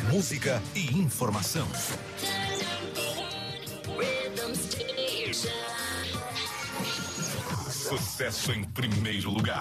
música e informação. Sucesso em primeiro lugar.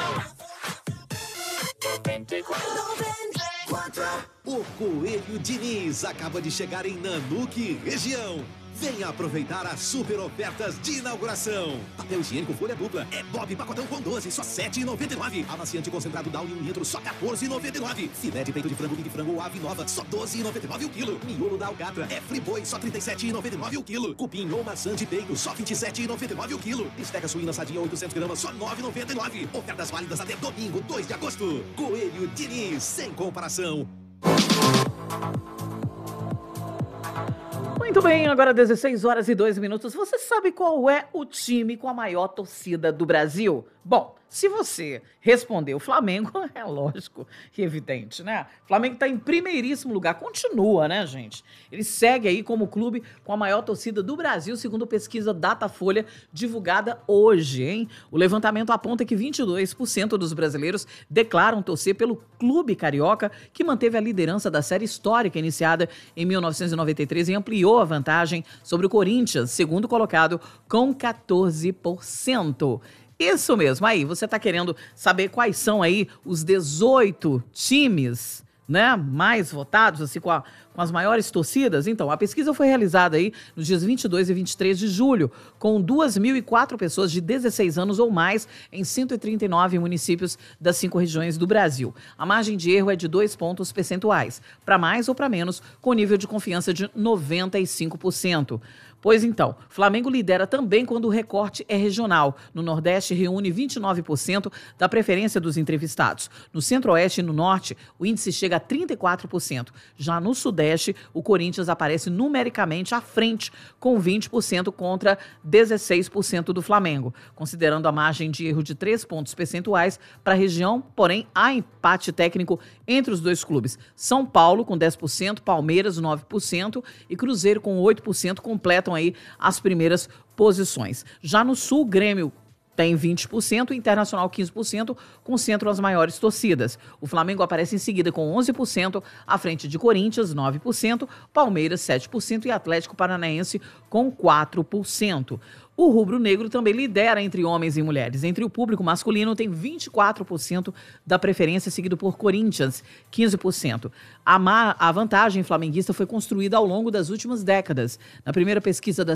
O Coelho Diniz acaba de chegar em Nanuque, região. Venha aproveitar as super ofertas de inauguração. Papel higiênico folha dupla é Bob pacotão com 12, só R$ 7,99. Amaciante concentrado Down em 1 litro, só R$ 14,99. Filé de peito de frango Big Frango ou ave nova, só R$ 12,99 o quilo. Miolo da Alcatra é Friboi, só R$ 37,99 o quilo. Cupim ou maçã de peito, só R$ 27,99 o quilo. Bisteca suína sadia 800 gramas, só R$ 9,99. Ofertas válidas até domingo, 2 de agosto. Coelho Diniz, sem comparação. Muito bem, agora 16 horas e 2 minutos. Você sabe qual é o time com a maior torcida do Brasil? Bom, se você respondeu Flamengo, é lógico e evidente, né? Flamengo está em primeiríssimo lugar, continua, né, gente? Ele segue aí como o clube com a maior torcida do Brasil, segundo pesquisa Datafolha, divulgada hoje, hein? O levantamento aponta que 22% dos brasileiros declaram torcer pelo clube carioca, que manteve a liderança da série histórica iniciada em 1993 e ampliou a vantagem sobre o Corinthians, segundo colocado, com 14%. Isso mesmo, aí você está querendo saber quais são aí os 18 times, né, mais votados, assim, com as maiores torcidas? Então, a pesquisa foi realizada aí nos dias 22 e 23 de julho, com 2.004 pessoas de 16 anos ou mais em 139 municípios das 5 regiões do Brasil. A margem de erro é de 2 pontos percentuais, para mais ou para menos, com nível de confiança de 95%. Pois então, Flamengo lidera também quando o recorte é regional. No Nordeste, reúne 29% da preferência dos entrevistados. No Centro-Oeste e no Norte, o índice chega a 34%. Já no Sudeste, o Corinthians aparece numericamente à frente, com 20% contra 16% do Flamengo. Considerando a margem de erro de 3 pontos percentuais para a região, porém, há empate técnico entre os dois clubes. São Paulo, com 10%, Palmeiras, 9% e Cruzeiro, com 8%, completam aí as primeiras posições. Já no Sul, Grêmio tem 20%, Internacional 15%, concentram as maiores torcidas. O Flamengo aparece em seguida com 11%, à frente de Corinthians, 9%, Palmeiras, 7% e Atlético Paranaense com 4%. O rubro-negro também lidera entre homens e mulheres. Entre o público masculino tem 24% da preferência, seguido por Corinthians, 15%. A vantagem flamenguista foi construída ao longo das últimas décadas. Na primeira pesquisa da